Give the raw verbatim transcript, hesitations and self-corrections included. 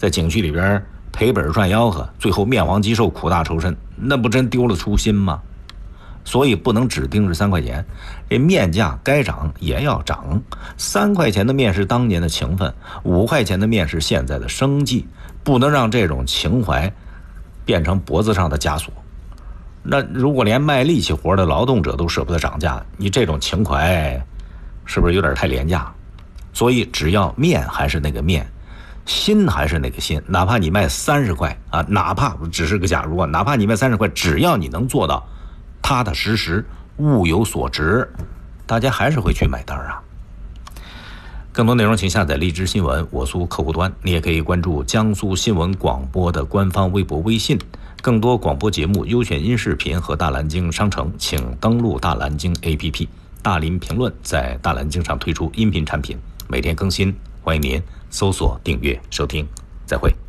在景区里边赔本赚吆喝，最后面黄肌瘦，苦大仇深，那不真丢了初心吗？所以不能只盯着三块钱，这面价该涨也要涨。三块钱的面是当年的情分，五块钱的面是现在的生计，不能让这种情怀变成脖子上的枷锁。那如果连卖力气活的劳动者都舍不得涨价，你这种情怀是不是有点太廉价？所以只要面还是那个面，心还是那个心，哪怕你卖三十块啊，哪怕只是个假如啊，哪怕你卖三十块，只要你能做到踏踏实实，物有所值，大家还是会去买单啊。更多内容请下载荔枝新闻我苏客户端，你也可以关注江苏新闻广播的官方微博微信。更多广播节目、优选音视频和大蓝鲸商城，请登录大蓝鲸 A P P。大林评论在大蓝鲸上推出音频产品，每天更新，欢迎您搜索、订阅、收听。再会。